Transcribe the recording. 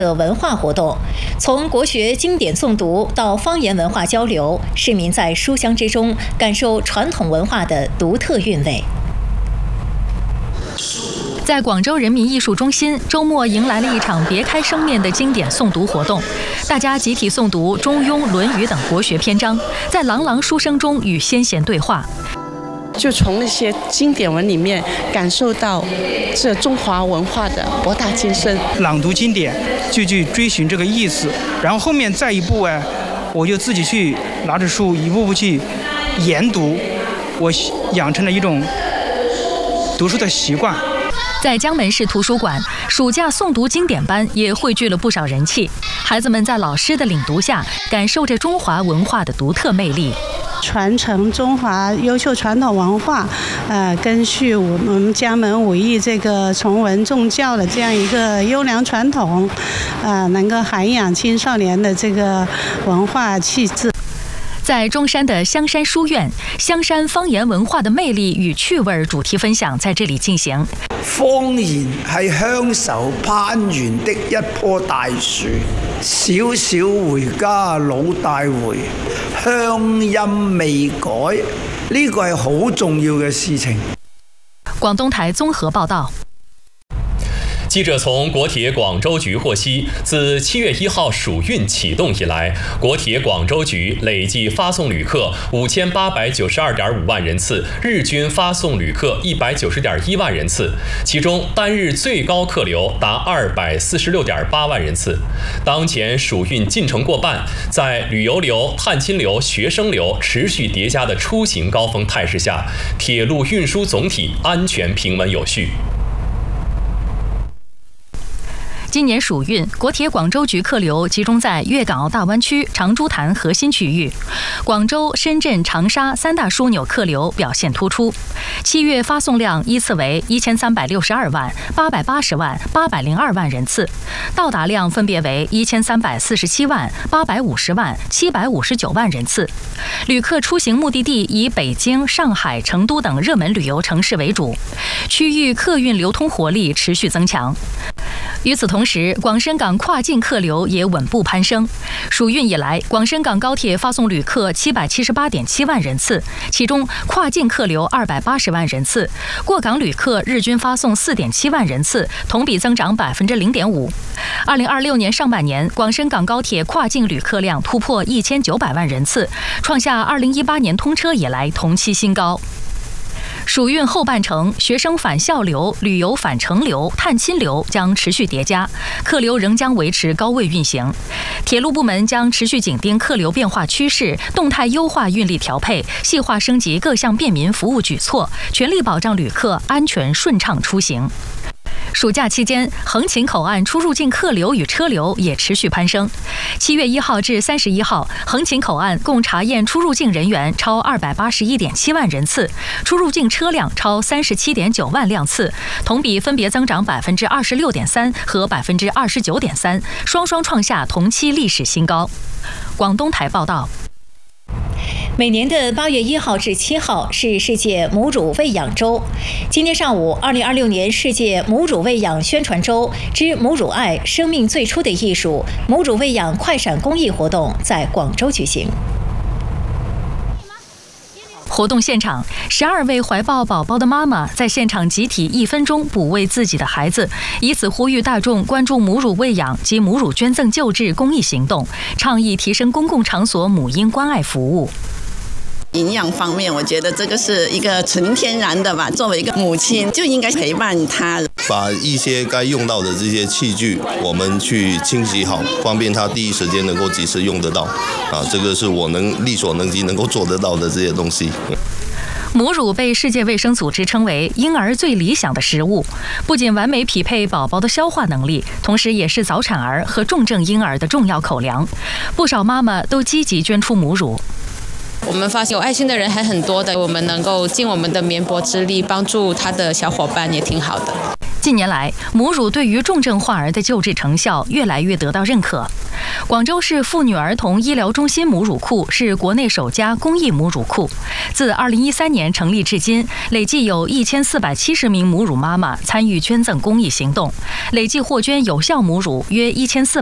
的文化活动，从国学经典诵读到方言文化交流，市民在书香之中感受传统文化的独特韵味。 在广州人民艺术中心，周末迎来了一场别开生面的经典诵读活动，大家集体诵读《中庸》《论语》等国学篇章，在朗朗书声中与先贤对话。 就从那些经典文里面感受到这中华文化的博大精深。 朗读经典，句句追寻这个意思，然后后面再一步我就自己去拿着书一步步去研读，我养成了一种读书的习惯。 在江门市图书馆，暑假诵读经典班也汇聚了不少人气。孩子们在老师的领读下，感受着中华文化的独特魅力。 传承中华优秀传统文化，根续我们江门武艺这个崇文重教的这样一个优良传统，能够涵养青少年的这个文化气质。 在中山的香山书院，香山方言文化的魅力與趣味主題分享在這裡進行。 方言係鄉愁攀援的一棵大樹，小小回家老大回，鄉音未改，呢個係好重要嘅事情。 廣東台綜合報道。 記者從國鐵廣州局獲悉，自7月1號暑運啟動以來，國鐵廣州局累計發送旅客5892.5萬人次，日均發送旅客190.1萬人次，其中單日最高客流達246.8萬人次。當前暑運進程過半，在旅遊流、探親流、學生流持續疊加的出行高峰態勢下，鐵路運輸總體安全平穩有序。 今年暑運，國鐵廣州局客流集中在粵港澳大灣區、長株潭核心區域，廣州、深圳、長沙三大樞紐客流表現突出。7月發送量依次為1362萬、880萬、802萬人次，到達量分別為1347萬、850萬、759萬人次。旅客出行目的地以北京、上海、成都等熱門旅遊城市為主，區域客運流通活力持續增強。與此同時，廣深港跨境客流也穩步攀升。暑運以來，廣深港高鐵發送旅客778.7萬人次，其中跨境客流280萬人次，過港旅客日均發送4.7萬人次，同比增長0.5%。2026年上半年，廣深港高鐵跨境旅客量突破1900萬人次，創下2018年通車以來同期新高。暑運後半程，學生返校流、旅遊返程流、探親流將持續疊加，客流仍將維持高位運行。鐵路部門將持續緊盯客流變化趨勢，動態優化運力調配，細化升級各項便民服務舉措，全力保障旅客安全順暢出行。暑假期間，橫琴口岸出入境客流與車流也持續攀升。7月1號至31號，橫琴口岸共查驗出入境人員超281.7萬人次，出入境車輛超37.9萬輛次，同比分別增長26.3%和29.3%，雙雙創下同期歷史新高。廣東台報道。 每年的8月1號至7號是世界母乳餵養週。今天上午，2026年世界母乳餵養宣傳週之母乳愛，生命最初的藝術母乳餵養快閃公益活動在廣州舉行。 活動現場，12位懷抱寶寶的媽媽在現場集體1分鐘哺餵自己的孩子，以此呼籲大眾關注母乳餵養及母乳捐贈救治公益行動，倡議提升公共場所母嬰關愛服務。 營養方面，我覺得這個是一個純天然的吧。作為一個母親，就應該陪伴他， 把一些該用到的這些器具，我們去清洗好，方便他第一時間能夠及時用得到。這個是我能力所能及能夠做得到的這些東西。 母乳被世界衛生組織稱為嬰兒最理想的食物，不僅完美匹配寶寶的消化能力，同時也是早產兒和重症嬰兒的重要口糧。不少媽媽都積極捐出母乳。 我們發現有愛心的人還很多的，我們能夠盡我們的綿薄之力幫助他的小夥伴也挺好的。 近年来，母乳对于重症患儿的救治成效越来越得到认可。广州市妇女儿童医疗中心母乳库是国内首家公益母乳库，自2013年成立至今，累计有1470名母乳妈妈参与捐赠公益行动，累计获捐有效母乳约1400